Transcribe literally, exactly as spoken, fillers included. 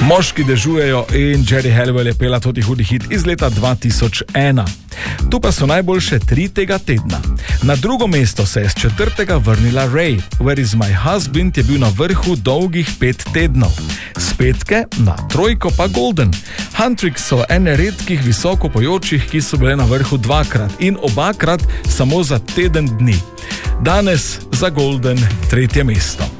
Moški dežujejo in Geri Halliwell je pela tudi hudi hit iz leta dva tisoč ena. Tu pa so najboljše tri tega tedna. Na drugo mesto se je z četrtega vrnila Ray. Where is my husband je bil na vrhu dolgih pet tednov. Z petke na trojko pa Golden. Huntrix so ene redkih visoko pojočih, ki so bile na vrhu dvakrat in obakrat samo za teden dni. Danes za Golden tretje mesto.